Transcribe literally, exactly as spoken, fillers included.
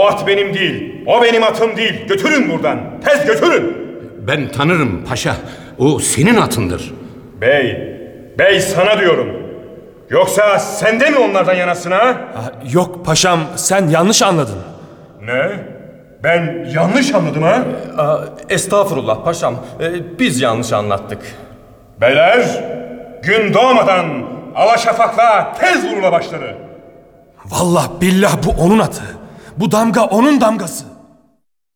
O at benim değil. O benim atım değil. Götürün buradan. Tez götürün. Ben tanırım paşa. O senin atındır. Bey, bey sana diyorum. Yoksa sen de mi onlardan yanasın ha? Ha, yok paşam, sen yanlış anladın. Ne? Ben yanlış anladım ha? Aa, estağfurullah paşam. Ee, biz yanlış anlattık. Beyler, gün doğmadan Alaşafak'la tez vurula başladı. Vallahi billah bu onun atı. Bu damga onun damgası.